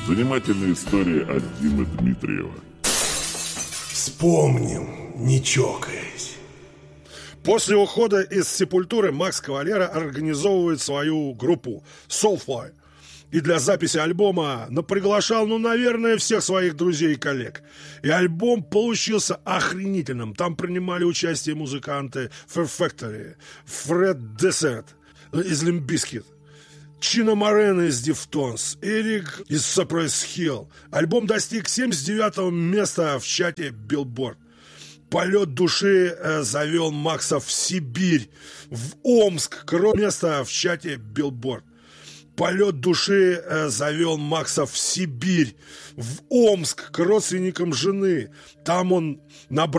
Занимательная история от Димы Дмитриева. Вспомним, не чокаясь. После ухода из Сепультуры Макс Кавалера организовывает свою группу Soulfly. И для записи альбома приглашал, наверное, всех своих друзей и коллег. И альбом получился охренительным. Там принимали участие музыканты Fear Factory, Фред Десерт из Limp Bizkit, Чино Морено из Deftones, Эрик из Cypress Hill. Альбом достиг 79-го места в чарте Billboard. Полет души завел Макса в Сибирь, в Омск, место в чарте Billboard. Полет души завел Макса в Сибирь, в Омск, к родственникам жены. Там он набрал